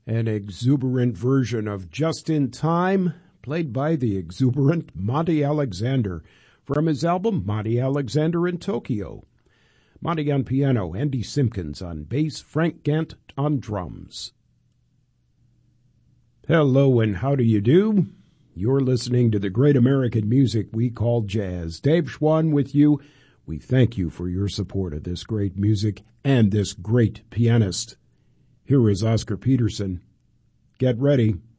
An exuberant version of Just in Time, played by the exuberant Monty Alexander from his album Monty Alexander in Tokyo. Monty on piano, Andy Simpkins on bass, Frank Gant on drums. Hello and how do you do? You're listening to the great American music we call jazz. Dave Schwann with you. We thank you for your support of this great music and this great pianist. Here is Oscar Peterson. Get ready.